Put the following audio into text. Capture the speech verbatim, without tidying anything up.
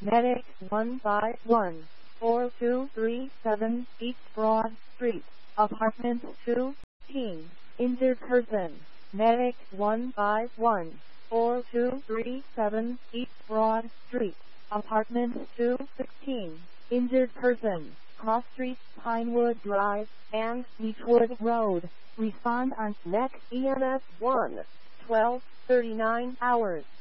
Medic one five one, four two three seven East Broad Street, Apartment two fifteen, injured person. Medic one five one, four two three seven East Broad Street, Apartment two sixteen, injured person. Cross Street, Pinewood Drive, and Beechwood Road. Respond on next E M S one, twelve thirty-nine hours.